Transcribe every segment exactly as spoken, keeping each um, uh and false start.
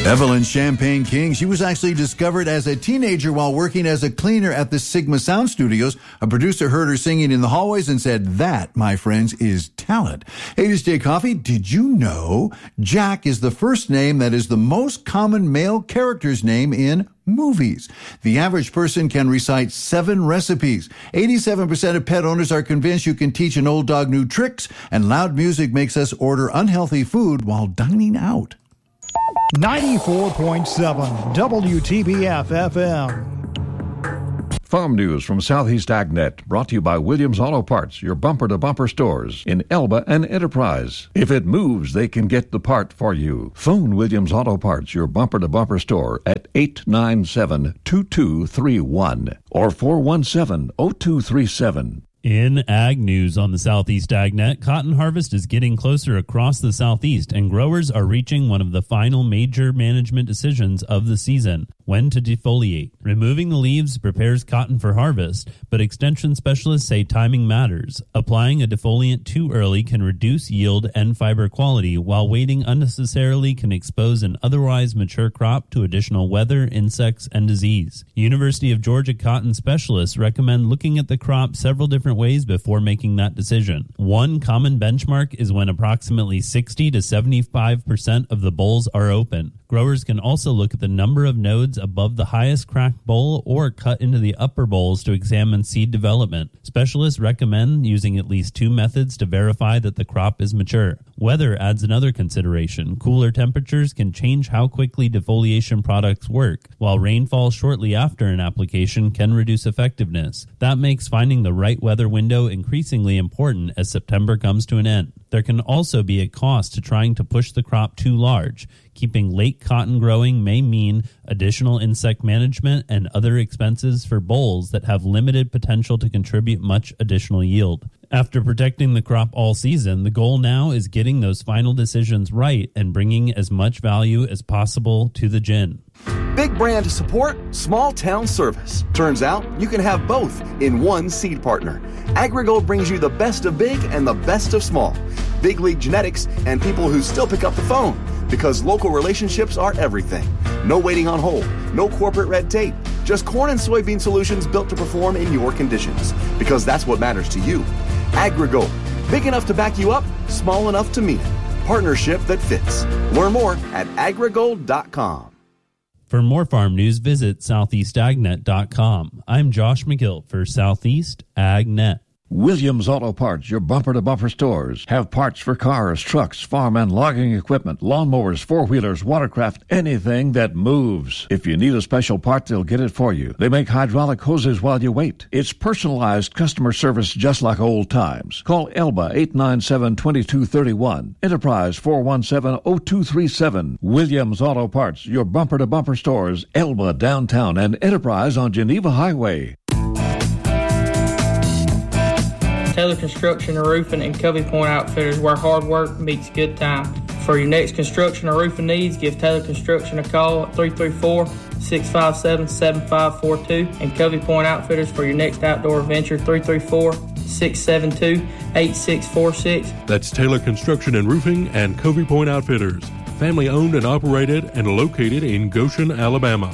Evelyn Champagne King, she was actually discovered as a teenager while working as a cleaner at the Sigma Sound Studios. A producer heard her singing in the hallways and said, that, my friends, is talent. Hey, this Jay Coffee, did you know Jack is the first name that is the most common male character's name in movies? The average person can recite seven recipes. eighty-seven percent of pet owners are convinced you can teach an old dog new tricks, and loud music makes us order unhealthy food while dining out. ninety-four point seven W T B F F M. Farm news from Southeast AgNet, brought to you by Williams Auto Parts, your bumper-to-bumper stores in Elba and Enterprise. If it moves, they can get the part for you. Phone Williams Auto Parts, your bumper-to-bumper store, at eight nine seven, two two three one or four one seven, zero two three seven. In Ag News on the Southeast AgNet, cotton harvest is getting closer across the Southeast, and growers are reaching one of the final major management decisions of the season: when to defoliate. Removing the leaves prepares cotton for harvest, but extension specialists say timing matters. Applying a defoliant too early can reduce yield and fiber quality, while waiting unnecessarily can expose an otherwise mature crop to additional weather, insects, and disease. University of Georgia cotton specialists recommend looking at the crop several different ways before making that decision. One common benchmark is when approximately sixty to seventy-five percent of the bolls are open. Growers can also look at the number of nodes above the highest cracked boll or cut into the upper bolls to examine seed development. Specialists recommend using at least two methods to verify that the crop is mature. Weather adds another consideration. Cooler temperatures can change how quickly defoliation products work, while rainfall shortly after an application can reduce effectiveness. That makes finding the right weather window increasingly important as September comes to an end. There can also be a cost to trying to push the crop too large. Keeping late cotton growing may mean additional insect management and other expenses for bolls that have limited potential to contribute much additional yield. After protecting the crop all season, the goal now is getting those final decisions right and bringing as much value as possible to the gin. Big brand support, small town service. Turns out you can have both in one seed partner. AgriGold brings you the best of big and the best of small. Big league genetics and people who still pick up the phone, because local relationships are everything. No waiting on hold, no corporate red tape, just corn and soybean solutions built to perform in your conditions, because that's what matters to you. AgriGold, big enough to back you up, small enough to mean it. Partnership that fits. Learn more at agrigold dot com. For more farm news, visit southeast agnet dot com. I'm Josh McGill for Southeast AgNet. Williams Auto Parts, your bumper-to-bumper stores, have parts for cars, trucks, farm and logging equipment, lawnmowers, four-wheelers, watercraft, anything that moves. If you need a special part, they'll get it for you. They make hydraulic hoses while you wait. It's personalized customer service just like old times. Call Elba eight nine seven, two two three one, Enterprise four one seven, zero two three seven. Williams Auto Parts, your bumper-to-bumper stores, Elba downtown and Enterprise on Geneva Highway. Taylor Construction and Roofing and Covey Point Outfitters, where hard work meets good time. For your next construction or roofing needs, give Taylor Construction a call at three three four, six five seven, seven five four two, and Covey Point Outfitters for your next outdoor adventure, three three four, six seven two, eight six four six. That's Taylor Construction and Roofing and Covey Point Outfitters, family owned and operated and located in Goshen, Alabama.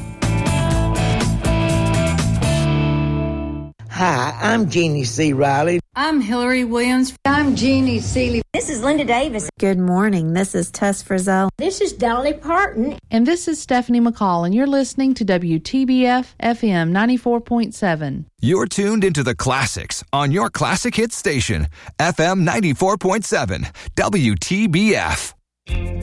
Hi, I'm Jeannie C. Riley. I'm Hillary Williams. I'm Jeannie Seeley. This is Linda Davis. Good morning. This is Tess Frizzell. This is Dolly Parton. And this is Stephanie McCall, and you're listening to W T B F F M ninety-four point seven. You're tuned into the classics on your classic hit station, F M ninety-four point seven, W T B F.